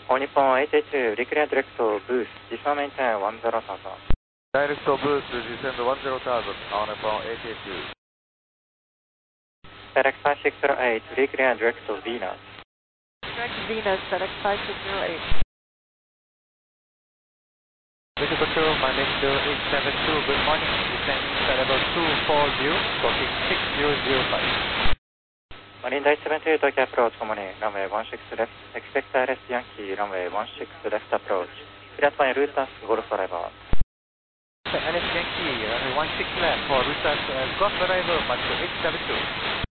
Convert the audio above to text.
All Nippon 882, declare direct to booth, descend maintain 10,000. Direct to booth, descend 10,000, All Nippon 882. Select 5608, declare direct to Venus. Direct Venus, select 5608. This is Tokyo, my name is 872, good morning, descending to level 240, talking 6005. Marine Dive 78, Tokyo approach, good morning, runway 16 left, expect ILS Yankee, runway 16 left approach. Cleared by Lutas, Golf Arrival. ILS Yankee, runway 16 left for Lutas, Golf Arrival, Mach 872.